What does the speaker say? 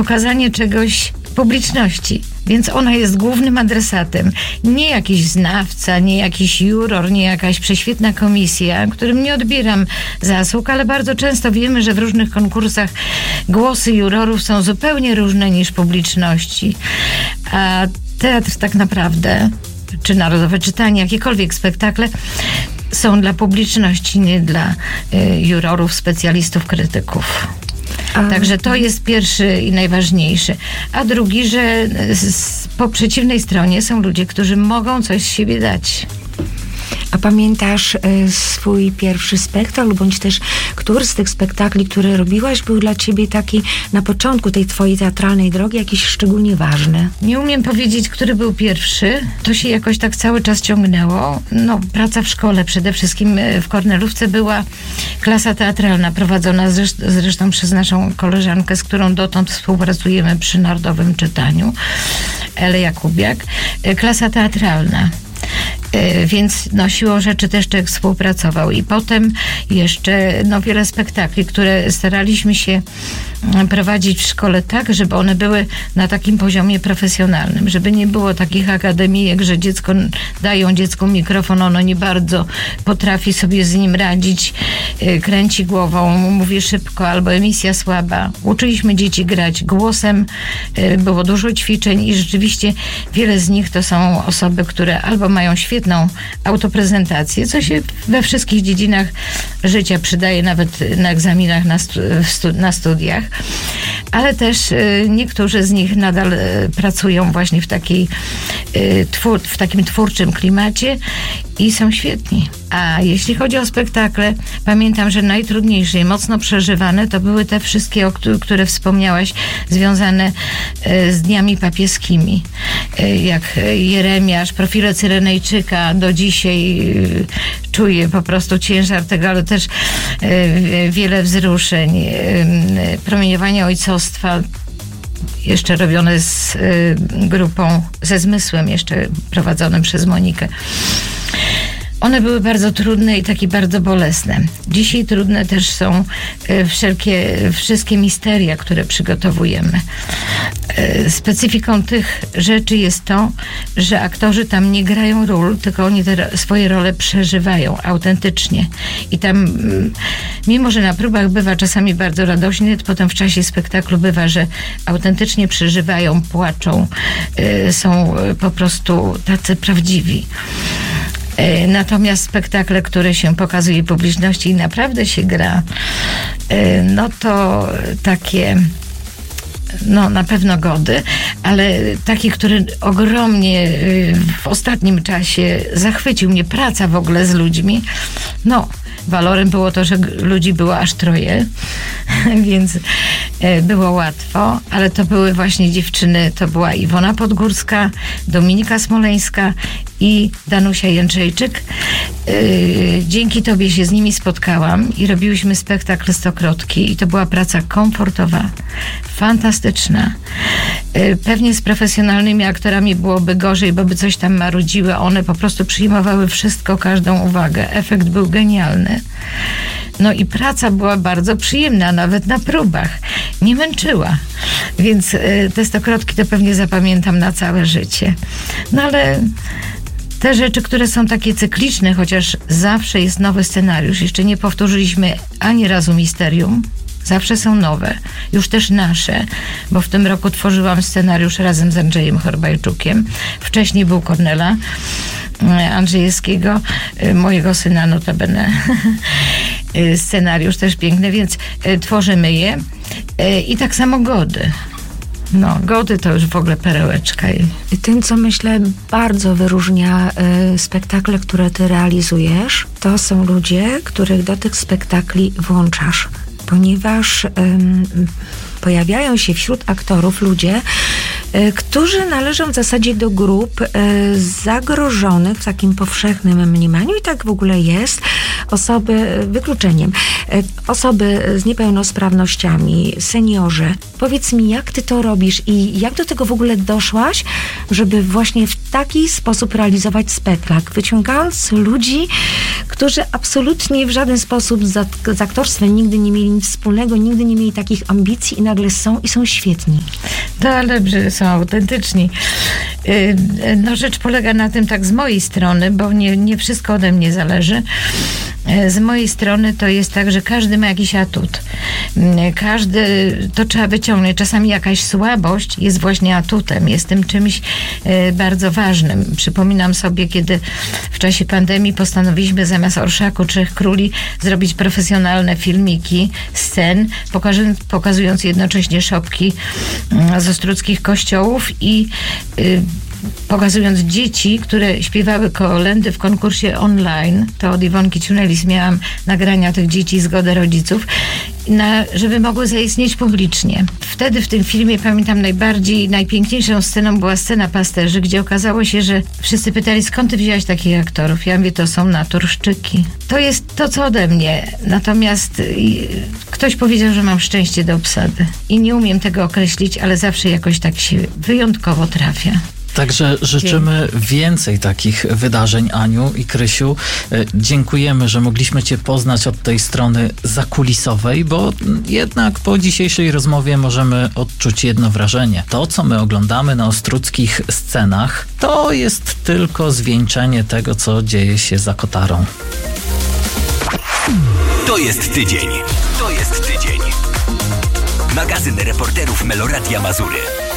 pokazanie czegoś publiczności. Więc ona jest głównym adresatem. Nie jakiś znawca, nie jakiś juror, nie jakaś prześwietna komisja, którym nie odbieram zasług, ale bardzo często wiemy, że w różnych konkursach głosy jurorów są zupełnie różne niż publiczności. A teatr tak naprawdę, czy Narodowe Czytanie, jakiekolwiek spektakle, są dla publiczności, nie dla jurorów, specjalistów, krytyków. Także to jest pierwszy i najważniejszy. A drugi, że po przeciwnej stronie są ludzie, którzy mogą coś z siebie dać. A pamiętasz swój pierwszy spektakl, bądź też który z tych spektakli, które robiłaś, był dla ciebie taki na początku tej twojej teatralnej drogi jakiś szczególnie ważny? Nie umiem powiedzieć, który był pierwszy. To się jakoś tak cały czas ciągnęło. Praca w szkole, przede wszystkim w Kornelówce była klasa teatralna, prowadzona zresztą przez naszą koleżankę, z którą dotąd współpracujemy przy Narodowym Czytaniu, Elę Jakubiak. Klasa teatralna. Więc siłą rzeczy też człowiek współpracował. I potem jeszcze wiele spektakli, które staraliśmy się prowadzić w szkole tak, żeby one były na takim poziomie profesjonalnym, żeby nie było takich akademijek, że dają dziecku mikrofon, ono nie bardzo potrafi sobie z nim radzić, kręci głową, mówi szybko albo emisja słaba. Uczyliśmy dzieci grać głosem, było dużo ćwiczeń i rzeczywiście wiele z nich to są osoby, które albo mają świetną autoprezentację, co się we wszystkich dziedzinach życia przydaje, nawet na egzaminach na studiach, ale też niektórzy z nich nadal pracują właśnie w takim twórczym klimacie i są świetni. A jeśli chodzi o spektakle, pamiętam, że najtrudniejsze i mocno przeżywane to były te wszystkie, które wspomniałaś, związane z dniami papieskimi. Jak Jeremiasz, Profile Cyrenejczyka. Do dzisiaj czuję po prostu ciężar tego, ale też wiele wzruszeń. Promieniowanie ojcostwa, jeszcze robione z grupą, ze Zmysłem, jeszcze prowadzonym przez Monikę. One były bardzo trudne i takie bardzo bolesne. Dzisiaj trudne też są wszystkie misteria, które przygotowujemy. Specyfiką tych rzeczy jest to, że aktorzy tam nie grają ról, tylko oni te swoje role przeżywają autentycznie. I tam, mimo że na próbach bywa czasami bardzo radośnie, to potem w czasie spektaklu bywa, że autentycznie przeżywają, płaczą, są po prostu tacy prawdziwi. Natomiast spektakle, które się pokazuje publiczności i naprawdę się gra, to takie na pewno Gody, ale taki, który ogromnie w ostatnim czasie zachwycił mnie, praca w ogóle z ludźmi. Walorem było to, że ludzi było aż 3, więc było łatwo, ale to były właśnie dziewczyny, to była Iwona Podgórska, Dominika Smoleńska i Danusia Jędrzejczyk. Dzięki tobie się z nimi spotkałam i robiłyśmy spektakl Stokrotki i to była praca komfortowa, fantastyczna. Pewnie z profesjonalnymi aktorami byłoby gorzej, bo by coś tam marudziły. One po prostu przyjmowały wszystko, każdą uwagę. Efekt był genialny. I praca była bardzo przyjemna, nawet na próbach. Nie męczyła. Więc te Stokrotki to pewnie zapamiętam na całe życie. Ale te rzeczy, które są takie cykliczne, chociaż zawsze jest nowy scenariusz. Jeszcze nie powtórzyliśmy ani razu misterium. Zawsze są nowe, już też nasze, bo w tym roku tworzyłam scenariusz razem z Andrzejem Horbajczukiem. Wcześniej był Kornela Andrzejewskiego, mojego syna notabene. Scenariusz też piękny, więc tworzymy je. I tak samo Gody. Gody to już w ogóle perełeczka. I tym, co myślę bardzo wyróżnia spektakle, które ty realizujesz, to są ludzie, których do tych spektakli włączasz. Ponieważ pojawiają się wśród aktorów ludzie, którzy należą w zasadzie do grup zagrożonych w takim powszechnym mniemaniu i tak w ogóle jest, wykluczeniem, osoby z niepełnosprawnościami, seniorzy. Powiedz mi, jak ty to robisz i jak do tego w ogóle doszłaś, żeby właśnie w taki sposób realizować spektakl, wyciągając ludzi, którzy absolutnie w żaden sposób z aktorstwem nigdy nie mieli nic wspólnego, nigdy nie mieli takich ambicji i nagle są świetni. No ale że są autentyczni. No rzecz polega na tym tak z mojej strony, bo nie wszystko ode mnie zależy. Z mojej strony to jest tak, że każdy ma jakiś atut. Każdy to trzeba wyciągnąć. Czasami jakaś słabość jest właśnie atutem, jest tym czymś bardzo ważnym. Przypominam sobie, kiedy w czasie pandemii postanowiliśmy zamiast Orszaku Trzech Króli zrobić profesjonalne filmiki scen, pokazując jednocześnie szopki z ostródzkich kościołów i pokazując dzieci, które śpiewały kolędy w konkursie online. To od Iwonki Ciunelis miałam nagrania tych dzieci i zgodę rodziców, żeby mogły zaistnieć publicznie. Wtedy w tym filmie pamiętam najpiękniejszą sceną była scena pasterzy, gdzie okazało się, że wszyscy pytali, skąd ty wzięłaś takich aktorów? Ja mówię, to są naturszczyki. To jest to, co ode mnie. Natomiast ktoś powiedział, że mam szczęście do obsady. I nie umiem tego określić, ale zawsze jakoś tak się wyjątkowo trafia. Także życzymy więcej takich wydarzeń, Aniu i Krysiu. Dziękujemy, że mogliśmy Cię poznać od tej strony zakulisowej, bo jednak po dzisiejszej rozmowie możemy odczuć jedno wrażenie. To, co my oglądamy na ostródzkich scenach, to jest tylko zwieńczenie tego, co dzieje się za kotarą. To jest tydzień. Magazyn reporterów Meloradia Mazury.